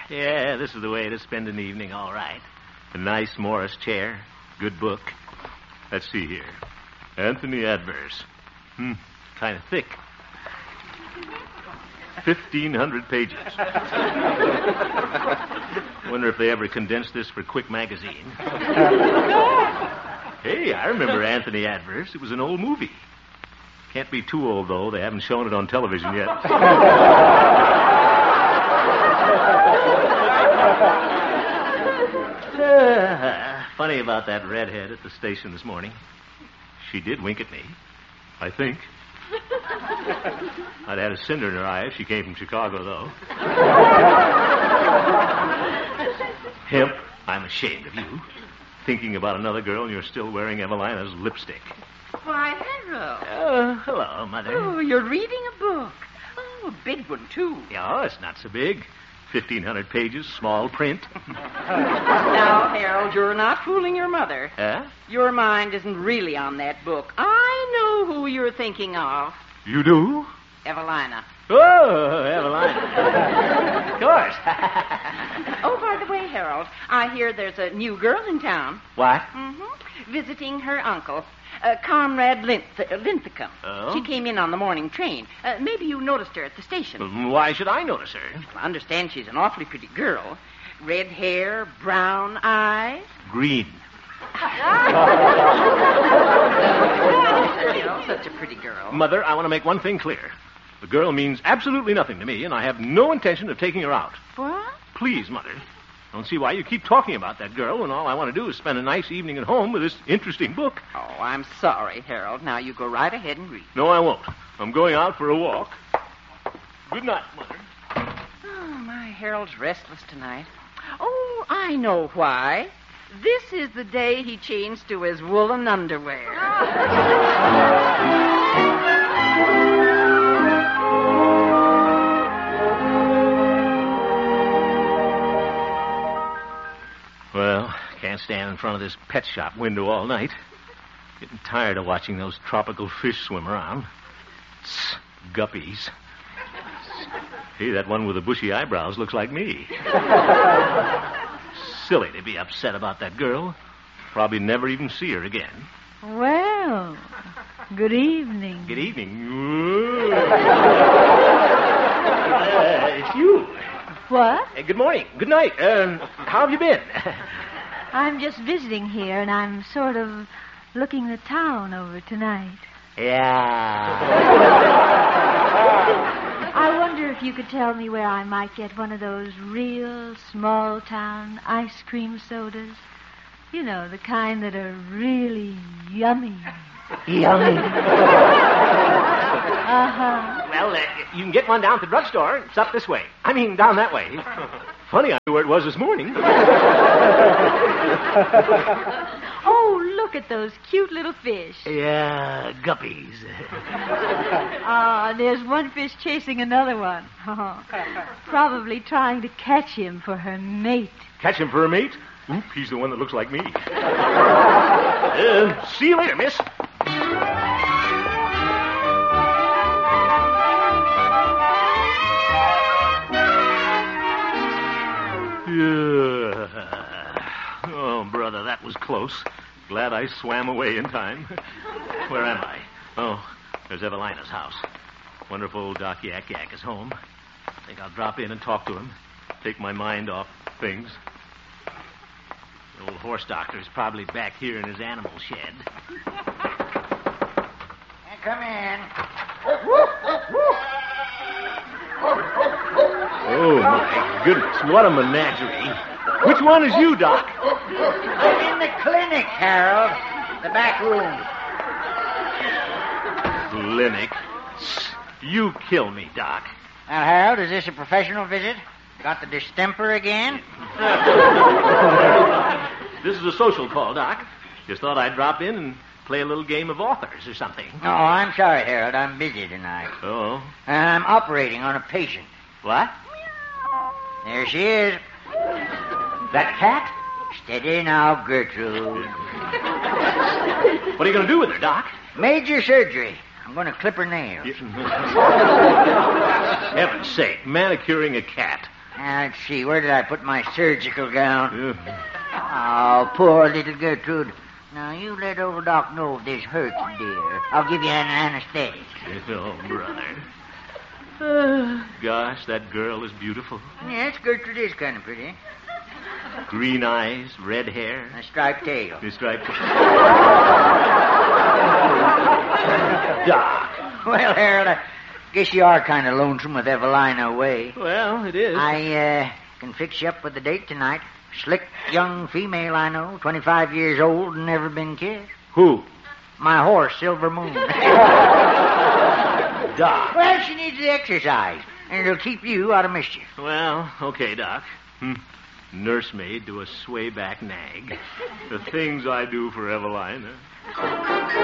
Yeah, this is the way to spend an evening, all right. A nice Morris chair, good book. Let's see here. Anthony Adverse. Kind of thick. 1,500 pages. Wonder if they ever condensed this for Quick Magazine. Hey, I remember Anthony Adverse. It was an old movie. Can't be too old, though. They haven't shown it on television yet. Funny about that redhead at the station this morning. She did wink at me, I think. I'd had a cinder in her eye if she came from Chicago, though. Hemp, I'm ashamed of you. Thinking about another girl and you're still wearing Evelina's lipstick. Why, Harold. Hello, Mother. Oh, you're reading a book. Oh, a big one, too. Yeah, it's not so big. 1,500 pages, small print. Now, Harold, you're not fooling your mother. Huh? Your mind isn't really on that book. I know who you're thinking of. You do? Evelina. Oh, Evelina. Of course. Oh, by the way, Harold, I hear there's a new girl in town. What? Visiting her uncle, Comrade Linthicum. Oh? She came in on the morning train. Maybe you noticed her at the station. Why should I notice her? I understand she's an awfully pretty girl. Red hair, brown eyes. Green. Such a pretty girl. Mother, I want to make one thing clear. The girl means absolutely nothing to me, and I have no intention of taking her out. What? Please, Mother. I don't see why you keep talking about that girl when all I want to do is spend a nice evening at home with this interesting book. Oh, I'm sorry, Harold. Now you go right ahead and read. No, I won't. I'm going out for a walk. Good night, Mother. Oh, my Harold's restless tonight. Oh, I know why. This is the day he changed to his woolen underwear. Well, can't stand in front of this pet shop window all night. Getting tired of watching those tropical fish swim around. Guppies. Hey, that one with the bushy eyebrows looks like me. Silly to be upset about that girl. Probably never even see her again. Well, good evening. Good evening. It's you. What? Good morning. Good night. How have you been? I'm just visiting here, and I'm sort of looking the town over tonight. Yeah. I wonder if you could tell me where I might get one of those real small-town ice cream sodas. You know, the kind that are really yummy. Yummy. Uh-huh. Well, you can get one down at the drugstore. It's up this way. I mean, down that way. Funny, I knew where it was this morning. Oh, look at those cute little fish. Yeah, guppies. And there's one fish chasing another one. Probably trying to catch him for her mate. Catch him for a mate? Oop, he's the one that looks like me. See you later, miss. Oh, brother, that was close. Glad I swam away in time. Where am I? Oh, there's Evelina's house. Wonder if old Doc Yak Yak is home. Think I'll drop in and talk to him. Take my mind off things. The old horse doctor is probably back here in his animal shed. Come in. Oh, my goodness, what a menagerie. Which one is you, Doc? I'm in the clinic, Harold. The back room. Clinic? You kill me, Doc. Now, Harold, is this a professional visit? Got the distemper again? This is a social call, Doc. Just thought I'd drop in and play a little game of authors or something. Oh, I'm sorry, Harold. I'm busy tonight. Oh? I'm operating on a patient. What? There she is. That cat? Steady now, Gertrude. What are you going to do with her, Doc? Major surgery. I'm going to clip her nails. Heaven's sake, manicuring a cat. Now, let's see. Where did I put my surgical gown? Yeah. Oh, poor little Gertrude. Now, you let old Doc know if this hurts, dear. I'll give you an anesthetic. Oh, brother. Gosh, that girl is beautiful. Yes, Gertrude is kind of pretty. Green eyes, red hair, A striped tail. striped. Doc. Well, Harold, I guess you are kind of lonesome with Evelina away. Well, it is. I can fix you up with a date tonight. Slick young female I know, 25 years old and never been kissed. Who? My horse, Silver Moon. Doc. Well, she needs the exercise, and it'll keep you out of mischief. Well, okay, Doc. Nursemaid to a swayback nag. The things I do for Evelina.